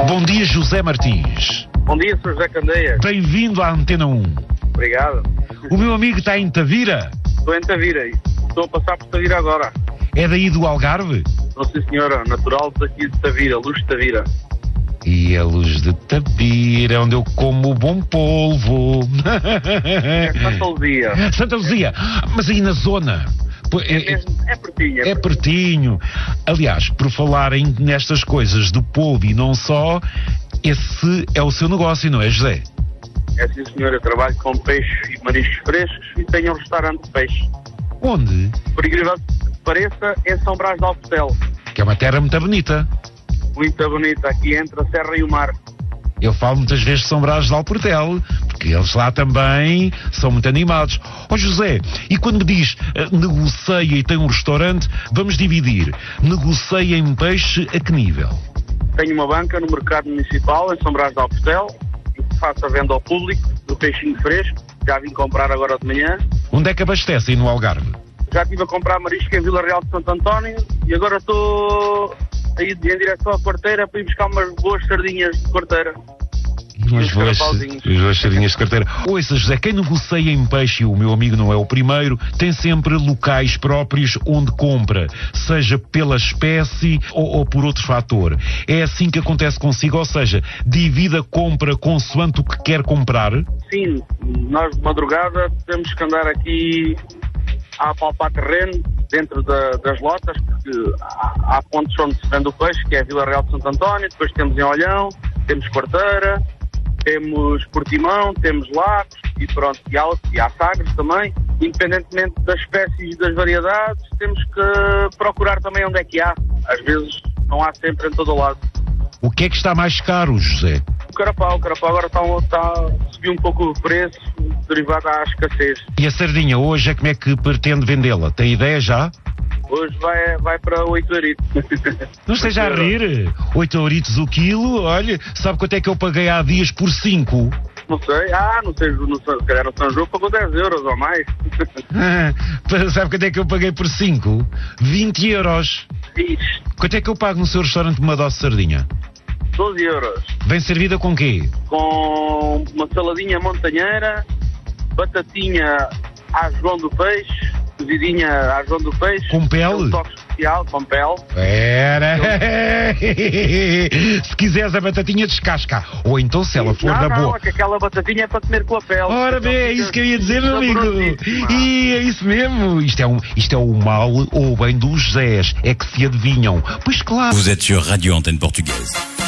Bom dia, José Martins. Bom dia, Sr. José Candeias. Bem-vindo à Antena 1. Obrigado. O meu amigo está em Tavira? Estou em Tavira. Estou a passar por Tavira agora. É daí do Algarve? Não sei, senhora. Natural daqui de Tavira. Luz de Tavira. E a Luz de Tavira, onde eu como o bom polvo. É Santa Luzia. Santa Luzia. Mas aí na zona... É pertinho. É pertinho. Aliás, por falarem nestas coisas do polvo e não só, esse é o seu negócio, não é, José? É sim, senhor. Eu trabalho com peixe e mariscos frescos e tenho um restaurante de peixe. Onde? Por incrível que pareça, em São Brás de Alportel. Que é uma terra muito bonita. Muito bonita, aqui entre a serra e o mar. Eu falo muitas vezes de São Brás de Alportel, porque eles lá também são muito animados. Ó José, e quando me diz negocia e tem um restaurante, vamos dividir. Negocia em peixe a que nível? Tenho uma banca no mercado municipal em São Brás de Alportel e faço a venda ao público do peixinho fresco. Já vim comprar agora de manhã. Onde é que abastecem no Algarve? Já estive a comprar marisco em Vila Real de Santo António e agora estou aí em direção à quarteira para ir buscar umas boas sardinhas de quarteira. Umas boas sardinhas de carteira. Ouça, José, quem negocia em peixe, e o meu amigo não é o primeiro, tem sempre locais próprios onde compra, seja pela espécie ou por outro fator. É assim que acontece consigo, ou seja, divide a compra consoante o que quer comprar? Sim, nós de madrugada temos que andar aqui a apalpar terreno dentro das lotas, porque há pontos onde se vende o peixe, que é a Vila Real de Santo António, depois temos em Olhão, temos Quarteira, temos Portimão, temos Lagos e pronto, e há Sagres também. Independentemente das espécies e das variedades, temos que procurar também onde é que há. Às vezes não há sempre em todo o lado. O que é que está mais caro, José? O carapau agora está a subir um pouco o preço, derivado à escassez. E a sardinha hoje é como é que pretende vendê-la? Tem ideia já? Hoje vai para 8 euritos. Não esteja a rir. 8 euritos o quilo, olha, sabe quanto é que eu paguei há dias por 5? Não sei, se calhar no São João pagou 10 euros ou mais. Sabe quanto é que eu paguei por 5? 20 euros. Ixi. Quanto é que eu pago no seu restaurante uma dose de sardinha? 12 euros. Bem servida com quê? Com uma saladinha montanheira, batatinha à João do Peixe, cozidinha à João do Peixe. Com pele? Um toque especial, com pele. Era. Se quiseres a batatinha, descasca. Ou então, se ela for da boa. Não, é que aquela batatinha é para comer com a pele. Ora bem, é isso que eu ia dizer, meu amigo. E é isso mesmo. Isto é o mal ou o bem dos Zés. É que se adivinham. Pois claro. Vous êtes sur Radio Antenne Portugaise.